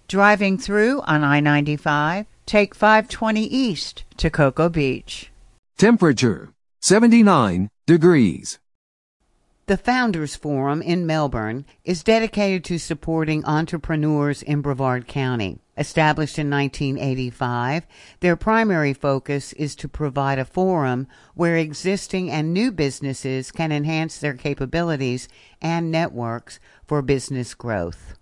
Driving through on I-95, take 520 east to Cocoa Beach. Temperature, 79 degrees. The Founders Forum in Melbourne is dedicated to supporting entrepreneurs in Brevard County. Established in 1985, their primary focus is to provide a forum where existing and new businesses can enhance their capabilities and networks for business growth.